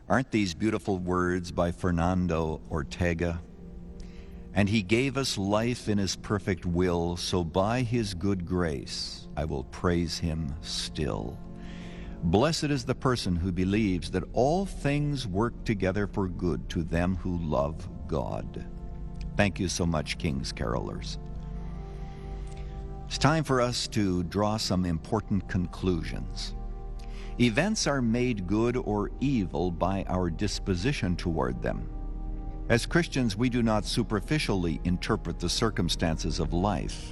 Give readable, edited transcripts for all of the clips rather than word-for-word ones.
Aren't these beautiful words by Fernando Ortega? And he gave us life in his perfect will, so by his good grace I will praise him still. Blessed is the person who believes that all things work together for good to them who love God. Thank you so much, King's Carolers. It's time for us to draw some important conclusions. Events are made good or evil by our disposition toward them. As Christians, we do not superficially interpret the circumstances of life.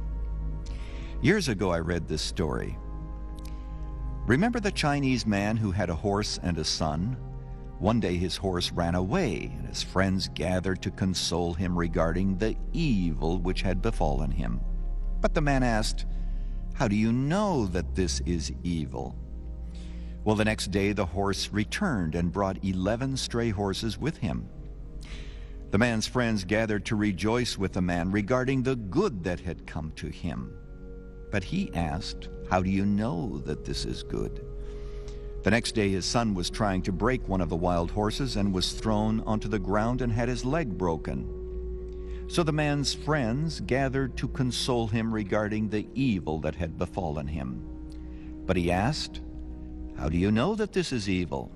Years ago, I read this story. Remember the Chinese man who had a horse and a son? One day his horse ran away, and his friends gathered to console him regarding the evil which had befallen him. But the man asked, "How do you know that this is evil?" Well, the next day the horse returned and brought 11 stray horses with him. The man's friends gathered to rejoice with the man regarding the good that had come to him. But he asked, "How do you know that this is good?" The next day his son was trying to break one of the wild horses and was thrown onto the ground and had his leg broken. So the man's friends gathered to console him regarding the evil that had befallen him. But he asked, "How do you know that this is evil?"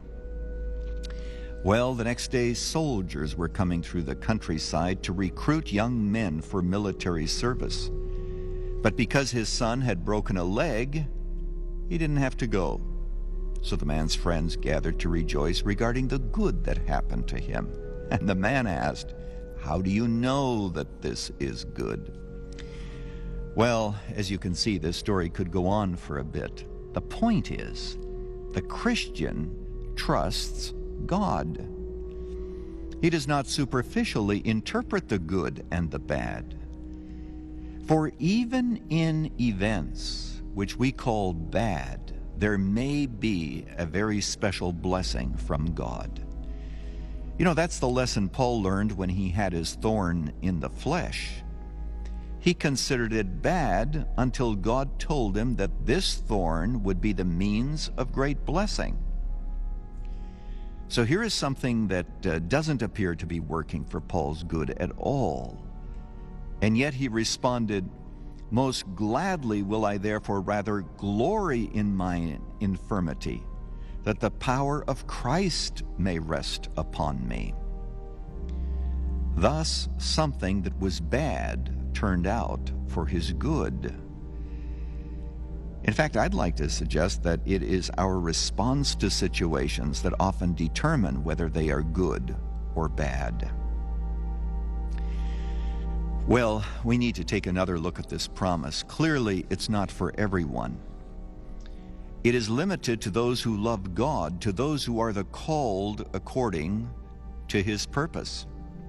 Well, the next day soldiers were coming through the countryside to recruit young men for military service. But because his son had broken a leg, he didn't have to go. So the man's friends gathered to rejoice regarding the good that happened to him. And the man asked, "How do you know that this is good?" Well, as you can see, this story could go on for a bit. The point is, the Christian trusts God. He does not superficially interpret the good and the bad. For even in events which we call bad, there may be a very special blessing from God. You know, that's the lesson Paul learned when he had his thorn in the flesh. He considered it bad until God told him that this thorn would be the means of great blessing. So here is something that doesn't appear to be working for Paul's good at all. And yet he responded, "Most gladly will I therefore rather glory in my infirmity, that the power of Christ may rest upon me." Thus, something that was bad turned out for his good. In fact, I'd like to suggest that it is our response to situations that often determine whether they are good or bad. Well, we need to take another look at this promise. Clearly, it's not for everyone. It is limited to those who love God, to those who are the called according to his purpose.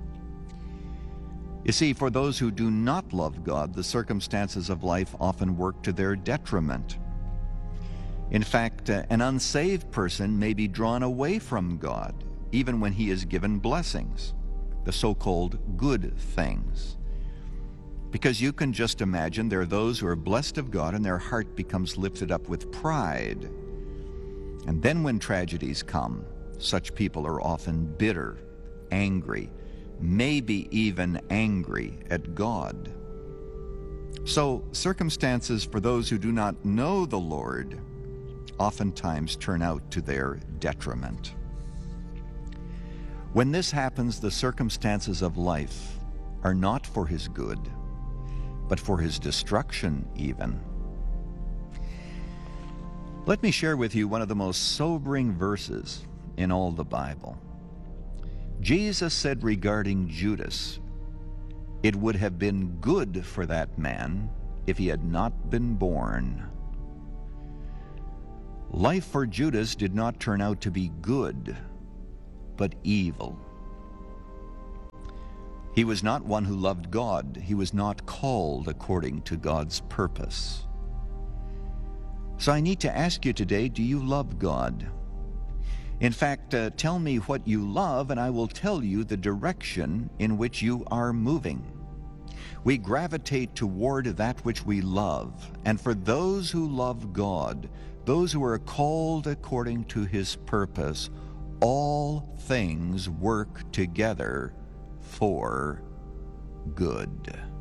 You see, for those who do not love God, the circumstances of life often work to their detriment. In fact, an unsaved person may be drawn away from God, even when he is given blessings, the so-called good things. Because you can just imagine there are those who are blessed of God and their heart becomes lifted up with pride. And then when tragedies come, such people are often bitter, angry, maybe even angry at God. So circumstances for those who do not know the Lord oftentimes turn out to their detriment. When this happens, the circumstances of life are not for his good, but for his destruction even. Let me share with you one of the most sobering verses in all the Bible. Jesus said regarding Judas, "It would have been good for that man if he had not been born." Life for Judas did not turn out to be good, but evil. He was not one who loved God. He was not called according to God's purpose. So I need to ask you today, do you love God? In fact, tell me what you love, and I will tell you the direction in which you are moving. We gravitate toward that which we love, and for those who love God, those who are called according to his purpose, all things work together for good.